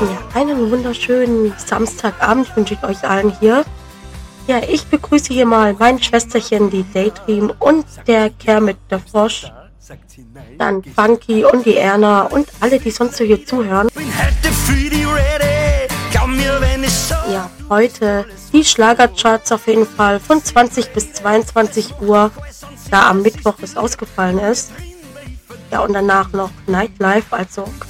Ja, einen wunderschönen Samstagabend wünsche ich euch allen hier. Ja, ich begrüße hier mal mein Schwesterchen, die Daydream und der Kermit der Frosch, dann Funky und die Erna und alle, die sonst so hier zuhören. Ja, heute die Schlagercharts auf jeden Fall von 20 bis 22 Uhr, da am Mittwoch es ausgefallen ist. Ja, und danach noch Nightlife, also